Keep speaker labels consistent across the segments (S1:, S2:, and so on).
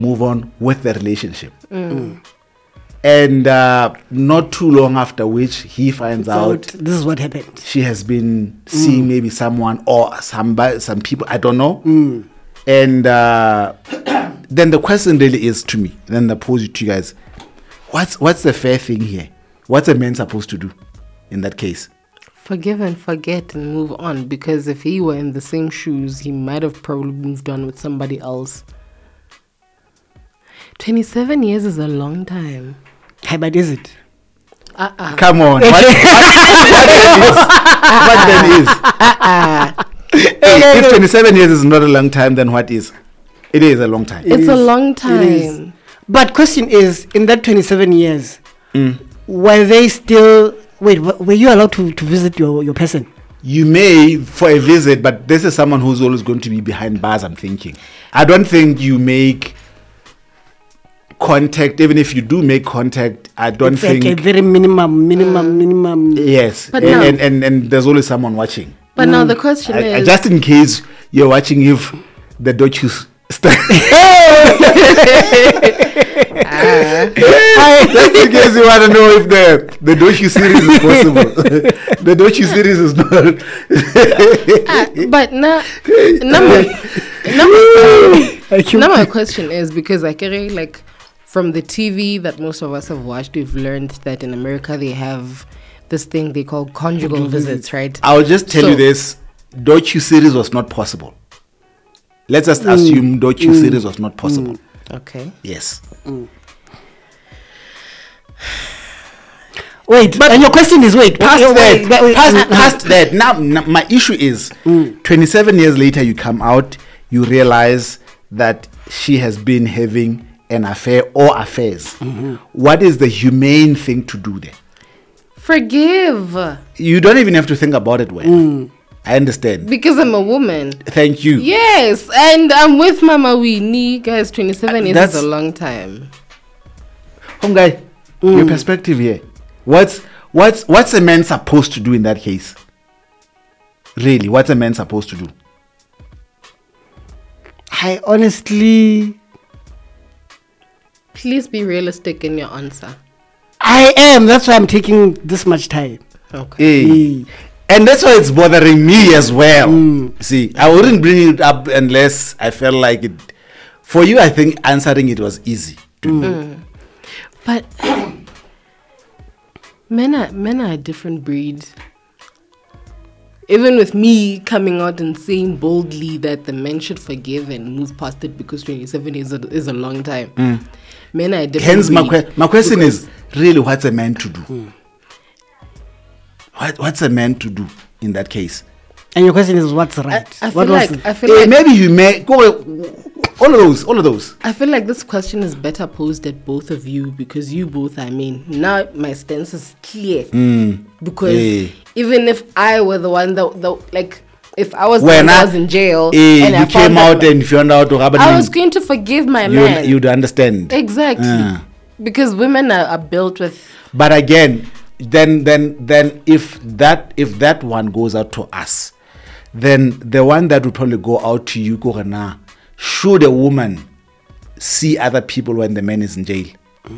S1: move on with the relationship. And not too long after which he finds out
S2: this is what happened.
S1: She has been seeing maybe someone or some people, I don't know. And then the question really is to me, then I pose it to you guys, what's the fair thing here? What's a man supposed to do in that case?
S3: Forgive and forget and move on, because if he were in the same shoes, he might have probably moved on with somebody else. 27 years is a long time.
S2: Hey, but is it?
S1: Come on. What then is? If 27 years is not a long time, then what is? It is a long time.
S3: It's a long time.
S2: But question is, in that 27 years, were they still... Wait, were you allowed to visit your person?
S1: You may for a visit, but this is someone who's always going to be behind bars, I'm thinking. I don't think you make contact. Even if you do make contact, I don't think...
S2: Like a very minimum.
S1: Yes.
S3: But
S1: and there's always someone watching.
S3: But now the question is...
S1: Just in case you're watching, if the docus... Just in case you want to know if the docu series is possible. The docu series is not.
S3: But now my question is, because like from the TV that most of us have watched, we've learned that in America they have this thing they call conjugal visits, right?
S1: I'll just tell you this: docu series was not possible. Let's just assume docu series was not possible.
S3: Okay.
S1: Yes.
S2: Wait, but and your question is past
S1: that. Now my issue is 27 years later you come out, you realize that she has been having an affair or affairs. What is the humane thing to do there?
S3: Forgive.
S1: You don't even have to think about it well. I understand.
S3: Because I'm a woman.
S1: Thank you.
S3: Yes, and I'm with Mama Winnie. Guys, 27 years is a long time.
S1: Home guy, your perspective here. What's a man supposed to do in that case? Really, what's a man supposed to do?
S2: I honestly...
S3: Please be realistic in your answer.
S2: I am. That's why I'm taking this much time.
S1: Okay. And that's why it's bothering me as well. See, I wouldn't bring it up unless I felt like it. For you, I think answering it was easy.
S3: But men are a different breed. Even with me coming out and saying boldly that the men should forgive and move past it because 27 is a long time. Men are a different breed.
S1: Hence, my question is, really, what's a man to do? What's a man to do in that case?
S2: And your question is, what's right?
S3: I feel like
S1: maybe you may go all of those.
S3: I feel like this question is better posed at both of you, because you both, now my stance is clear. Because even if I were the one that like, if I was when I was in jail and
S1: you came out and found out
S3: I was going to forgive my man.
S1: You'd understand.
S3: Exactly. Because women are built with...
S1: But again, then if that one goes out to us, then the one that would probably go out to you, Korana, should a woman see other people when the man is in jail?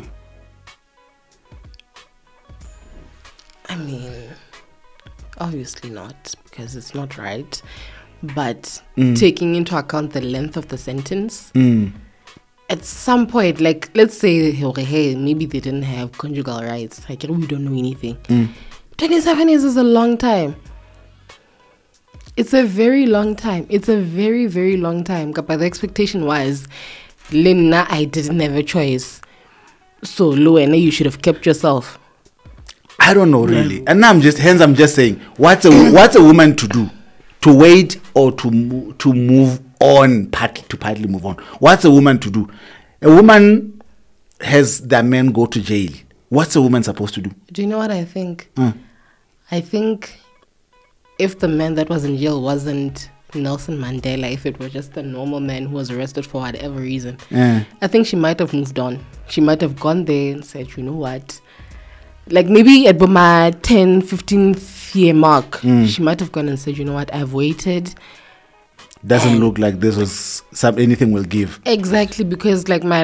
S3: I mean, obviously not, because it's not right. But taking into account the length of the sentence, at some point, like, let's say, hey, maybe they didn't have conjugal rights. Like, we don't know anything. 27 years is a long time. It's a very long time. It's a very, very long time. But the expectation was, Lena, I didn't have a choice. So, Luena, you should have kept yourself.
S1: I don't know, really. And now I'm just saying, what's a woman to do? To wait or to move on, partly move on? What's a woman to do? A woman has their men go to jail. What's a woman supposed to do?
S3: Do you know what I think? I think if the man that was in jail wasn't Nelson Mandela, if it was just a normal man who was arrested for whatever reason, I think she might have moved on. She might have gone there and said, you know what? Like maybe at my 10, 15th year mark, she might have gone and said, you know what? I've waited.
S1: doesn't
S3: And-
S1: look like this was anything will give.
S3: Exactly, because like my